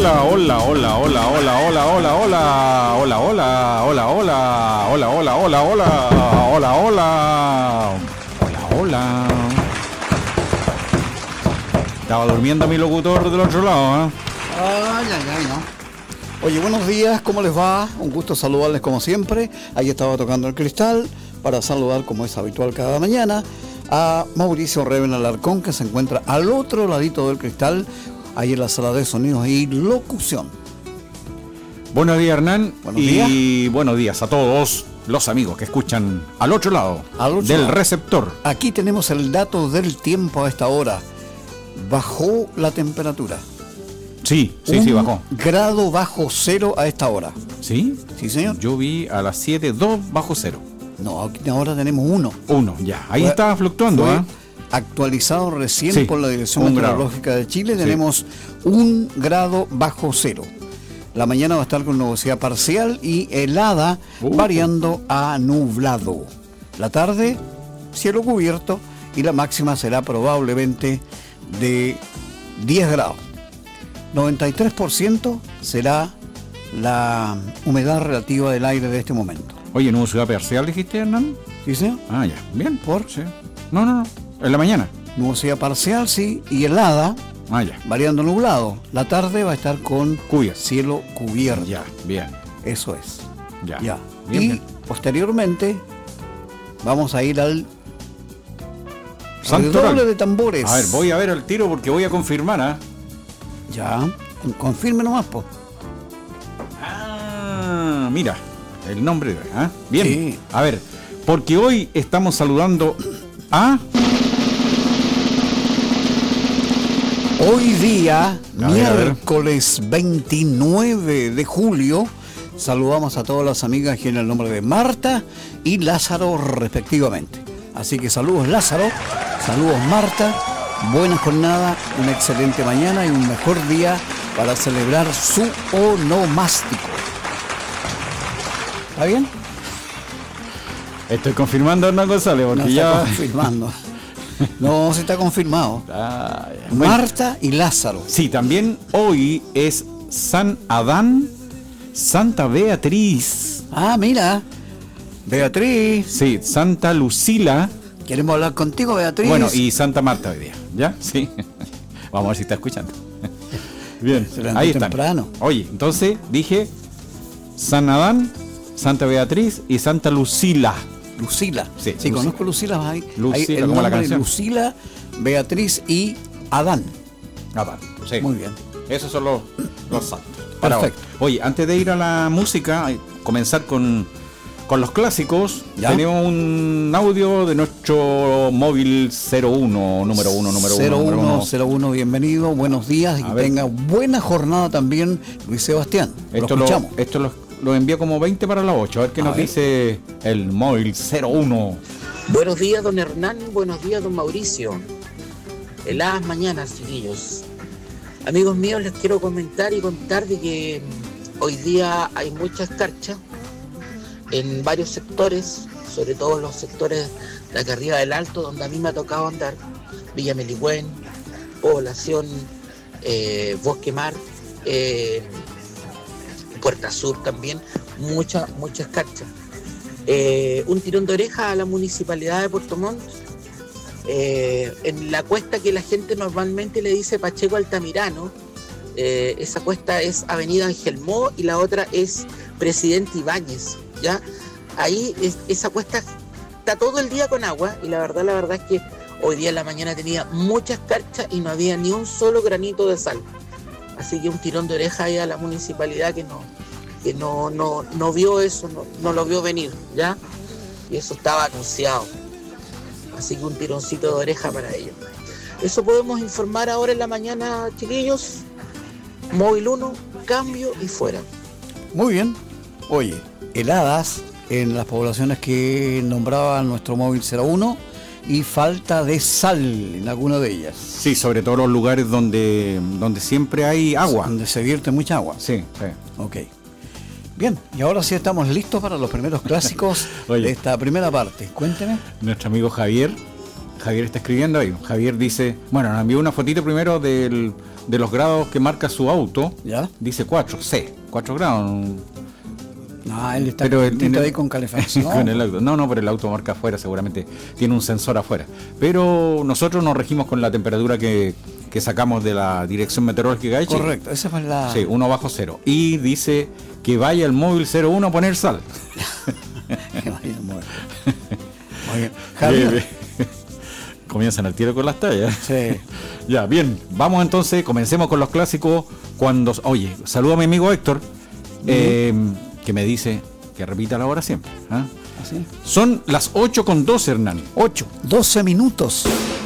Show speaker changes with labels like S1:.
S1: hola, hola, hola, hola, hola, hola, hola, hola, hola, hola, hola, hola, hola, hola, hola, hola, hola, hola, hola, hola. Estaba durmiendo mi locutor del otro lado, ¿eh?
S2: Ay, ay, ay, no. Oye, buenos días, ¿cómo les va? Un gusto saludarles como siempre. Ahí estaba tocando el cristal para saludar, como es habitual cada mañana, a Mauricio Reven Alarcón, que se encuentra al otro ladito del cristal, ahí en la sala de sonidos y locución.
S1: Buenos días, Hernán.
S2: Buenos días.
S1: Y buenos días a todos los amigos que escuchan al otro lado del receptor.
S2: Aquí tenemos el dato del tiempo a esta hora. Bajó la temperatura.
S1: Sí, bajó.
S2: Grado bajo cero a esta hora.
S1: ¿Sí?
S2: Sí, señor.
S1: Yo vi a las 7, 2 bajo cero.
S2: No, aquí ahora tenemos 1.
S1: 1, ya. Ahí estaba fluctuando, ¿eh?
S2: Actualizado recién por la Dirección Meteorológica de Chile, tenemos 1 grado bajo cero. La mañana va a estar con nubosidad parcial y helada, variando a nublado. La tarde, cielo cubierto, y la máxima será probablemente de 10 grados. 93% será la humedad relativa del aire de este momento.
S1: Oye, ¿nubosidad parcial dijiste, Hernán?
S2: ¿Sí, señor?
S1: Ah, ya. Bien. ¿Por? Sí. No. En la mañana.
S2: Nubosidad parcial, sí, y helada,
S1: ya.
S2: variando nublado. La tarde va a estar con cielo cubierto.
S1: Ya, bien.
S2: Eso es.
S1: Ya.
S2: Bien, y
S1: bien.
S2: posteriormente vamos a ir al
S1: Santoral.
S2: doble de tambores.
S1: A ver, voy a ver el tiro porque voy a confirmar, ¿ah?
S2: Ya, confirme nomás, po.
S1: Ah, mira, el nombre de hoy, ¿ah? Bien.
S2: Sí.
S1: A ver, porque hoy estamos saludando a...
S2: Hoy día, miércoles 29 de julio, saludamos a todas las amigas que en el nombre de Marta y Lázaro respectivamente. Así que saludos Lázaro, saludos Marta, buena jornada, una excelente mañana y un mejor día para celebrar su onomástico. ¿Está bien?
S1: Estoy confirmando, Hernán González, porque
S2: no
S1: ya...
S2: está confirmando. No, se está confirmado. Marta y Lázaro.
S1: Sí, también hoy es San Adán, Santa Beatriz.
S2: Ah, mira. Beatriz.
S1: Sí, Santa Lucila.
S2: Queremos hablar contigo, Beatriz.
S1: Bueno, y Santa Marta hoy día, ¿ya? Sí. Vamos a ver si está escuchando. Bien, ahí están.
S2: Temprano.
S1: Oye, entonces dije San Adán, Santa Beatriz y Santa Lucila.
S2: Lucila.
S1: Sí,
S2: Lucila. Conozco Lucila. Hay
S1: Lucila, como la canción.
S2: Lucila, Beatriz y Adán.
S1: Adán, sí.
S2: Muy bien.
S1: Esos son los santos.
S2: Perfecto.
S1: Oye, antes de ir a la música, comenzar con los clásicos, ¿ya? Tenemos un audio de nuestro móvil 01, número
S2: 01, bienvenido, buenos días y que tenga buena jornada también Luis Sebastián.
S1: Esto lo envía como 20 para las 8, a ver qué nos dice el móvil 01.
S3: Buenos días, don Hernán, buenos días, don Mauricio. Heladas mañanas, chiquillos. Amigos míos, les quiero comentar y contar de que hoy día hay mucha escarcha en varios sectores, sobre todo los sectores de acá arriba del Alto, donde a mí me ha tocado andar, Villa Meligüen, Población, Bosque Mar, Puerta Sur también, mucha escarcha. Un tirón de oreja a la Municipalidad de Puerto Montt, en la cuesta que la gente normalmente le dice Pacheco Altamirano, esa cuesta es Avenida Angelmó y la otra es Presidente Ibáñez. ¿Ya? Ahí esa cuesta está todo el día con agua y la verdad es que hoy día en la mañana tenía mucha escarcha y no había ni un solo granito de sal. Así que un tirón de oreja ahí a la municipalidad que no vio eso, no lo vio venir, ¿ya? Y eso estaba anunciado. Así que un tironcito de oreja para ellos. Eso podemos informar ahora en la mañana, chiquillos. Móvil 1, cambio y fuera.
S2: Muy bien. Oye, heladas en las poblaciones que nombraba nuestro móvil 01 y falta de sal en alguna de ellas.
S1: Sí, sobre todo los lugares donde siempre hay agua.
S2: Donde se vierte mucha agua.
S1: Sí.
S2: Ok. Bien, y ahora sí estamos listos para los primeros clásicos de esta primera parte. Cuénteme.
S1: Nuestro amigo Javier Javier está escribiendo ahí. Javier dice, bueno, nos envió una fotito primero de los grados que marca su auto.
S2: ¿Ya?
S1: Dice 4 grados.
S2: No, él está
S1: pero
S2: ahí con calefacción.
S1: Con el auto. No, pero el auto marca afuera, seguramente tiene un sensor afuera. Pero nosotros nos regimos con la temperatura que sacamos de la Dirección Meteorológica de Chile.
S2: Correcto, esa fue la...
S1: Sí, 1/0. Y dice que vaya el móvil 01 a poner sal.
S2: Oye, Javier.
S1: Comienzan al tiro con las tallas.
S2: Sí.
S1: Ya, bien. Vamos entonces, comencemos con los clásicos. Oye, saludo a mi amigo Héctor, que me dice que repita la hora siempre. ¿Ah?
S2: ¿Así?
S1: Son las 8:12, Hernán.
S2: 12 minutos.